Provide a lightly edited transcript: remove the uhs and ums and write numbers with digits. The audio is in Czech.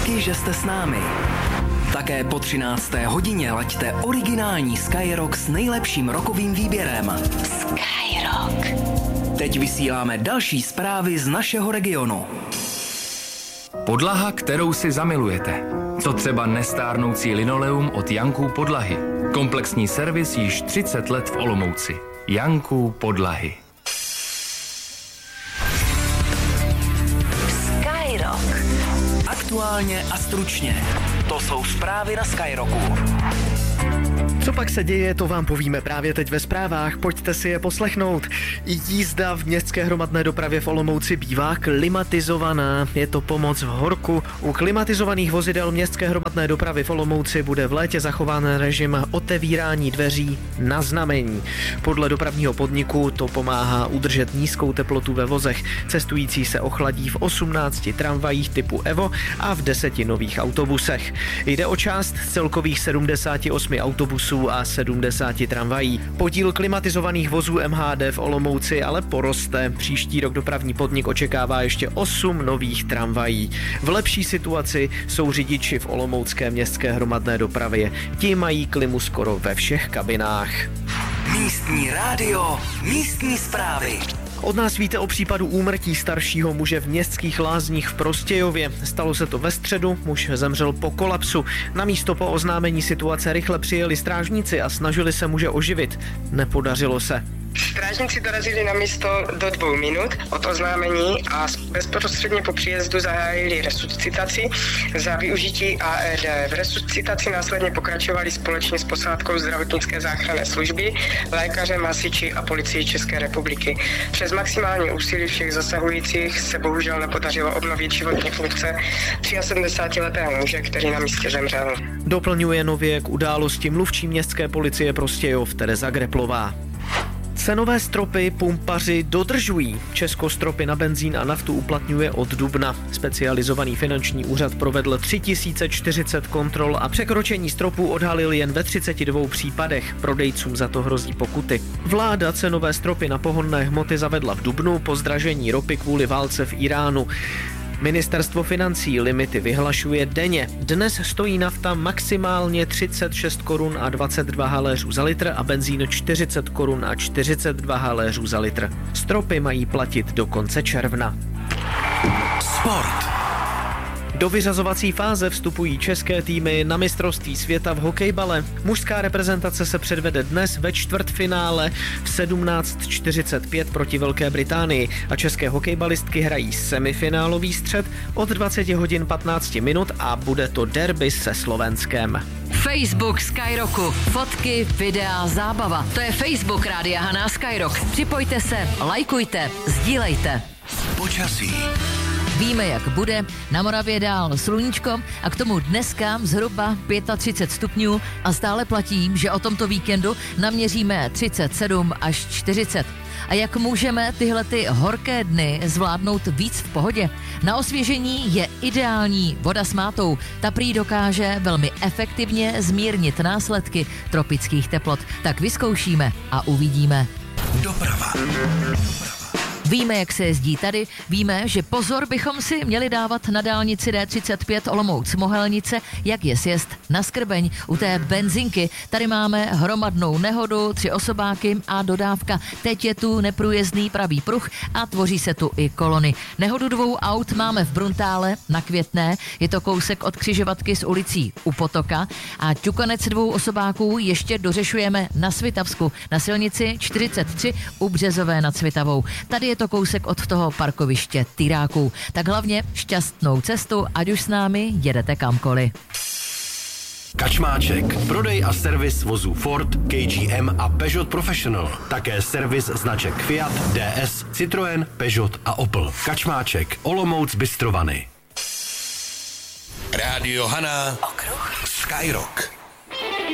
díky, že jste s námi. Také po 13. hodině laďte originální Skyrock s nejlepším rockovým výběrem. Skyrock. Teď vysíláme další zprávy z našeho regionu. Podlaha, kterou si zamilujete. Co třeba nestárnoucí linoleum od Janků Podlahy. Komplexní servis již 30 let v Olomouci. Janků Podlahy. Skyrock. Aktuálně a stručně. To jsou zprávy na Skyrocku. Co pak se děje, to vám povíme právě teď ve zprávách, pojďte si je poslechnout. Jízda v městské hromadné dopravě v Olomouci bývá klimatizovaná, je to pomoc v horku. U klimatizovaných vozidel městské hromadné dopravy v Olomouci bude v létě zachován režim otevírání dveří na znamení. Podle dopravního podniku to pomáhá udržet nízkou teplotu ve vozech. Cestující se ochladí v 18 tramvajích typu Evo a v 10 nových autobusech. Jde o část celkových 78 autobusů a 70 tramvají. Podíl klimatizovaných vozů MHD v Olomouci ale poroste. Příští rok dopravní podnik očekává ještě 8 nových tramvají. V lepší situaci jsou řidiči v olomoucké městské hromadné dopravě. Ti mají klimu skoro ve všech kabinách. Místní rádio, místní zprávy. Od nás víte o případu úmrtí staršího muže v Městských Lázních v Prostějově. Stalo se to ve středu, muž zemřel po kolapsu. Na místo po oznámení situace rychle přijeli strážníci a snažili se muže oživit. Nepodařilo se. Strážníci dorazili na místo do 2 minut od oznámení a bezprostředně po příjezdu zahájili resuscitaci za využití AED. V resuscitaci následně pokračovali společně s posádkou zdravotnické záchranné služby, lékařem, hasiči a policií České republiky. Přes maximální úsilí všech zasahujících se bohužel nepodařilo obnovit životní funkce 73letého muže, který na místě zemřel. Doplňuje nově k události mluvčí městské policie Prostějov Tereza Greplová. Cenové stropy pumpaři dodržují. Česko stropy na benzín a naftu uplatňuje od dubna. Specializovaný finanční úřad provedl 3040 kontrol a překročení stropů odhalil jen ve 32 případech. Prodejcům za to hrozí pokuty. Vláda cenové stropy na pohonné hmoty zavedla v dubnu po zdražení ropy kvůli válce v Iránu. Ministerstvo financí limity vyhlašuje denně. Dnes stojí nafta maximálně 36 korun a 22 haléřů za litr a benzín 40 korun a 42 haléřů za litr. Stropy mají platit do konce června. Sport. Do vyřazovací fáze vstupují české týmy na mistrovství světa v hokejbale. Mužská reprezentace se předvede dnes ve čtvrtfinále v 17:45 proti Velké Británii a české hokejbalistky hrají semifinálový střet od 20 hodin 15 minut a bude to derby se Slovenskem. Facebook Skyrocku. Fotky, videa, zábava. To je Facebook Rádia Hana Skyrock. Připojte se, lajkujte, sdílejte. Počasí. Víme, jak bude, na Moravě dál sluníčko a k tomu dneska zhruba 35 stupňů a stále platí, že o tomto víkendu naměříme 37 až 40. A jak můžeme tyhle ty horké dny zvládnout víc v pohodě? Na osvěžení je ideální voda s mátou. Ta prý dokáže velmi efektivně zmírnit následky tropických teplot. Tak vyzkoušíme a uvidíme. Doprava. Víme, jak se jezdí tady, víme, že pozor bychom si měli dávat na dálnici D35 Olomouc-Mohelnice, jak je sjezd na Skrbeň u té benzinky. Tady máme hromadnou nehodu, 3 osobáky a dodávka. Teď je tu neprůjezdný pravý pruh a tvoří se tu i kolony. Nehodu 2 aut máme v Bruntále na Květné, je to kousek od křižovatky s ulicí u Potoka a ťukanec 2 osobáků ještě dořešujeme na Svitavsku, na silnici 43 u Březové nad Svitavou. Tady je to kousek od toho parkoviště Tyráků. Tak hlavně šťastnou cestu, ať už s námi jedete kamkoliv. Kačmáček. Prodej a servis vozů Ford, KGM a Peugeot Professional. Také servis značek Fiat, DS, Citroën, Peugeot a Opel. Kačmáček. Olomouc Bystrovany. Rádio Hana. Okruh. Skyrock.